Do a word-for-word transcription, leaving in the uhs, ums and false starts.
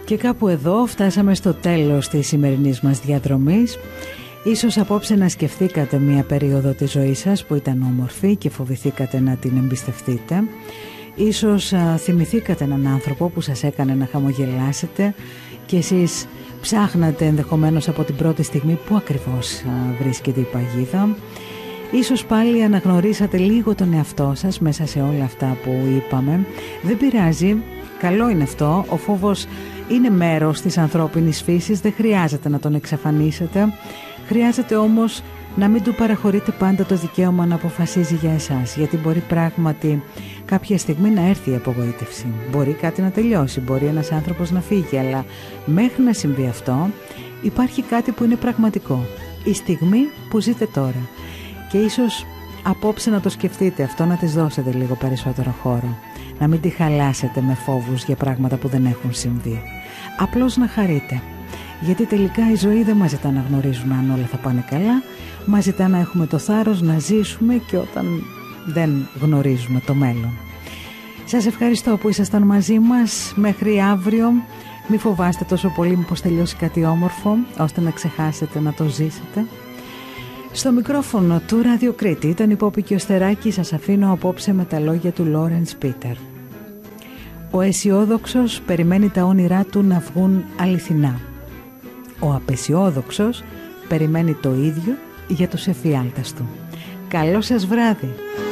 Και κάπου εδώ φτάσαμε στο τέλος της σημερινής μας διαδρομής. Ίσως απόψε να σκεφτήκατε μία περίοδο της ζωής σας που ήταν όμορφη και φοβηθήκατε να την εμπιστευτείτε. Ίσως α, θυμηθήκατε έναν άνθρωπο που σας έκανε να χαμογελάσετε και εσείς ψάχνατε ενδεχομένως από την πρώτη στιγμή πού ακριβώς α, βρίσκεται η παγίδα. Ίσως πάλι αναγνωρίσατε λίγο τον εαυτό σας μέσα σε όλα αυτά που είπαμε. Δεν πειράζει, καλό είναι αυτό. Ο φόβος είναι μέρος της ανθρώπινης φύσης, δεν χρειάζεται να τον εξαφανίσετε. Χρειάζεται όμως να μην του παραχωρείτε πάντα το δικαίωμα να αποφασίζει για εσάς, γιατί μπορεί πράγματι κάποια στιγμή να έρθει η απογοήτευση. Μπορεί κάτι να τελειώσει, μπορεί ένας άνθρωπος να φύγει, αλλά μέχρι να συμβεί αυτό υπάρχει κάτι που είναι πραγματικό. Η στιγμή που ζείτε τώρα. Και ίσως απόψε να το σκεφτείτε αυτό, να της δώσετε λίγο περισσότερο χώρο. Να μην τη χαλάσετε με φόβους για πράγματα που δεν έχουν συμβεί. Απλώς να χαρείτε. Γιατί τελικά η ζωή δεν μας ζητά να γνωρίζουμε αν όλα θα πάνε καλά. Μας ζητά να έχουμε το θάρρος να ζήσουμε και όταν δεν γνωρίζουμε το μέλλον. Σας ευχαριστώ που ήσασταν μαζί μας. Μέχρι αύριο. Μη φοβάστε τόσο πολύ μήπως τελειώσει κάτι όμορφο, ώστε να ξεχάσετε να το ζήσετε. Στο μικρόφωνο του Ραδιοκρίτη ήταν η Πόπη και ο Στεράκη. Σας αφήνω απόψε με τα λόγια του Λόρενς Πίτερ. Ο αισιόδοξος περιμένει τα όνειρά του να βγουν αληθινά. Ο απαισιόδοξος περιμένει το ίδιο για τους εφιάλτες του. Καλό σας βράδυ!